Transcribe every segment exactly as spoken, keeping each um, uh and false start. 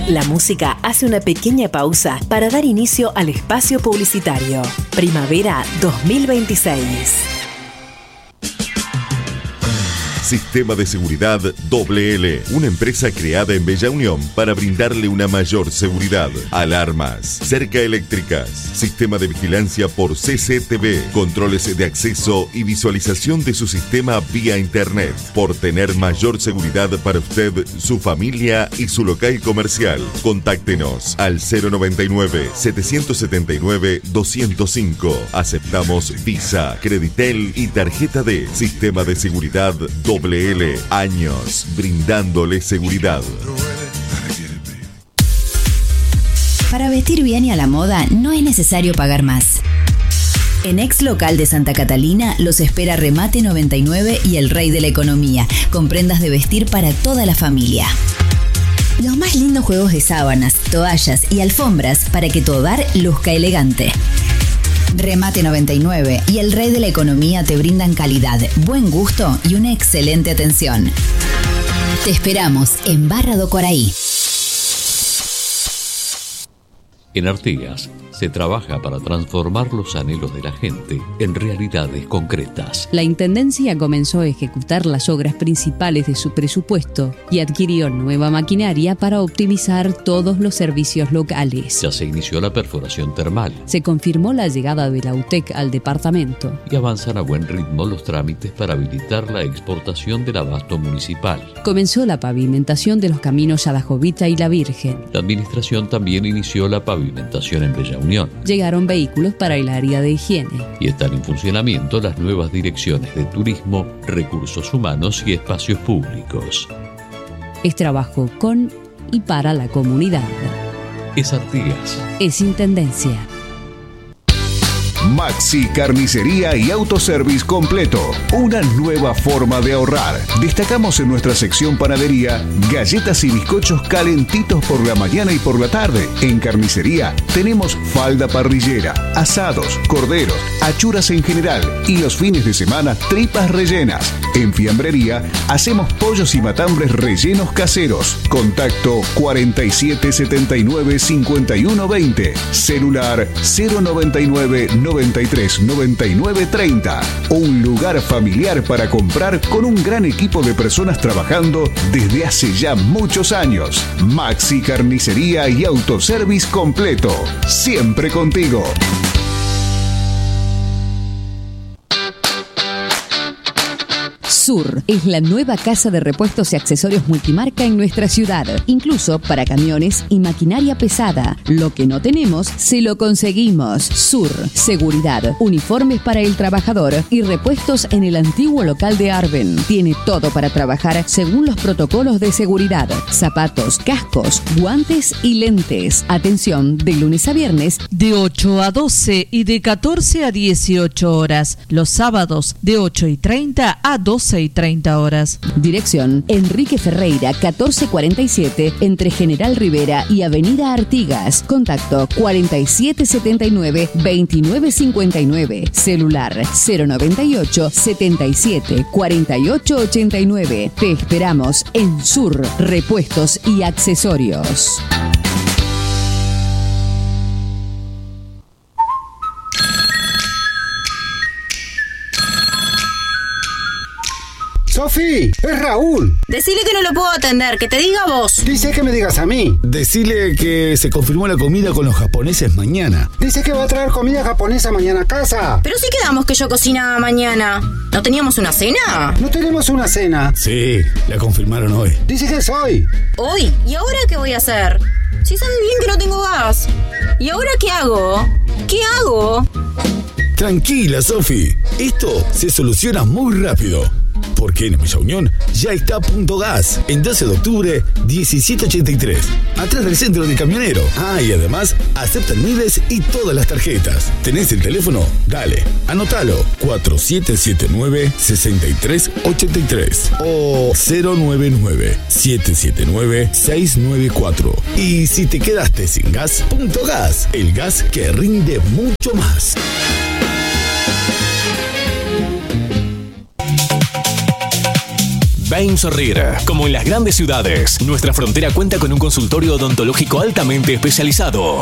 La música hace una pequeña pausa para dar inicio al espacio publicitario. Primavera dos mil veintiséis. Sistema de Seguridad Doble L, una empresa creada en Bella Unión para brindarle una mayor seguridad. Alarmas, cerca eléctricas, sistema de vigilancia por C C T V, controles de acceso y visualización de su sistema vía internet. Por tener mayor seguridad para usted, su familia y su local comercial. Contáctenos al cero noventa y nueve, setecientos setenta y nueve, doscientos cinco. Aceptamos Visa, Creditel y tarjeta de Sistema de Seguridad Doble L, años brindándole seguridad. Para vestir bien y a la moda no es necesario pagar más. En Ex Local de Santa Catalina los espera Remate noventa y nueve y El Rey de la Economía, con prendas de vestir para toda la familia. Los más lindos juegos de sábanas, toallas y alfombras para que tu hogar luzca elegante. Remate noventa y nueve y El Rey de la Economía te brindan calidad, buen gusto y una excelente atención. Te esperamos en Barra do Coraí. En Artigas se trabaja para transformar los anhelos de la gente en realidades concretas. La Intendencia comenzó a ejecutar las obras principales de su presupuesto y adquirió nueva maquinaria para optimizar todos los servicios locales. Ya se inició la perforación termal. Se confirmó la llegada de la U T E C al departamento. Y avanzan a buen ritmo los trámites para habilitar la exportación del abasto municipal. Comenzó la pavimentación de los caminos a la Jovita y la Virgen. La administración también inició la pavimentación en Bella Unión. Llegaron vehículos para el área de higiene. Y están en funcionamiento las nuevas direcciones de turismo, recursos humanos y espacios públicos. Es trabajo con y para la comunidad. Es Artigas. Es Intendencia. Maxi Carnicería y Autoservice completo. Una nueva forma de ahorrar. Destacamos en nuestra sección panadería galletas y bizcochos calentitos por la mañana y por la tarde. En carnicería tenemos falda parrillera, asados, corderos, achuras en general y los fines de semana tripas rellenas. En fiambrería hacemos pollos y matambres rellenos caseros. Contacto cuarenta y siete setenta y nueve cincuenta y uno veinte. Celular cero noventa y nueve noventa y tres noventa y nueve treinta. Un lugar familiar para comprar con un gran equipo de personas trabajando desde hace ya muchos años. Maxi Carnicería y Autoservice completo. Siempre contigo. Sur es la nueva casa de repuestos y accesorios multimarca en nuestra ciudad, incluso para camiones y maquinaria pesada. Lo que no tenemos, se lo conseguimos. Sur, seguridad, uniformes para el trabajador y repuestos en el antiguo local de Arben. Tiene todo para trabajar según los protocolos de seguridad. Zapatos, cascos, guantes y lentes. Atención de lunes a viernes de ocho a doce y de catorce a dieciocho horas. Los sábados de ocho y treinta a doce y treinta horas. Dirección Enrique Ferreira catorce cuarenta y siete entre General Rivera y Avenida Artigas. Contacto cuarenta y siete setenta y nueve veintinueve cincuenta y nueve. Celular cero noventa y ocho setenta y siete cuarenta y ocho ochenta y nueve. Te esperamos en Sur Repuestos y Accesorios. Sofi, es Raúl. Decile que no lo puedo atender, que te diga vos. Dice que me digas a mí. Decile que se confirmó la comida con los japoneses mañana. Dice que va a traer comida japonesa mañana a casa. Pero sí quedamos que yo cocinaba mañana. ¿No teníamos una cena? No tenemos una cena. Sí, la confirmaron hoy. Dice que es hoy. ¿Hoy? ¿Y ahora qué voy a hacer? Si sabe bien que no tengo gas. ¿Y ahora qué hago? ¿Qué hago? Tranquila, Sofi. Esto se soluciona muy rápido. Porque en Bella Unión ya está Punto Gas, en doce de octubre, diecisiete ochenta y tres, atrás del centro de camionero. Ah, y además aceptan miles y todas las tarjetas. ¿Tenés el teléfono? Dale, anótalo, cuatro siete siete nueve seis tres ocho tres o cero nueve nueve siete siete nueve seis nueve cuatro. Y si te quedaste sin gas, Punto Gas, el gas que rinde mucho más. Bain Sorrir. Como en las grandes ciudades, nuestra frontera cuenta con un consultorio odontológico altamente especializado.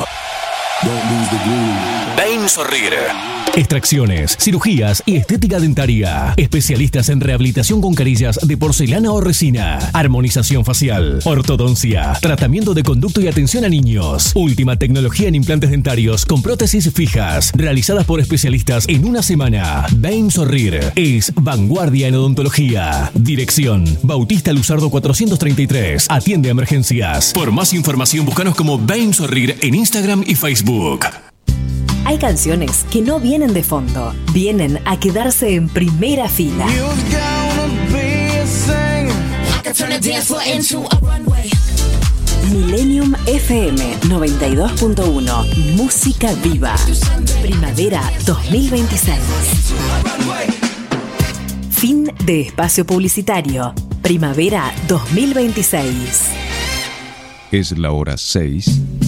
Bain Sorrir. Extracciones, cirugías y estética dentaria. Especialistas en rehabilitación con carillas de porcelana o resina. Armonización facial. Ortodoncia. Tratamiento de conducto y atención a niños. Última tecnología en implantes dentarios con prótesis fijas. Realizadas por especialistas en una semana. Bain Sorrir es vanguardia en odontología. Dirección: Bautista Luzardo cuatrocientos treinta y tres. Atiende emergencias. Por más información, búscanos como Bain Sorrir en Instagram y Facebook. Hay canciones que no vienen de fondo, vienen a quedarse en primera fila. Millennium F M noventa y dos punto uno. Música viva. Primavera dos mil veintiséis. Fin de espacio publicitario. Primavera dos mil veintiséis. Es la hora seis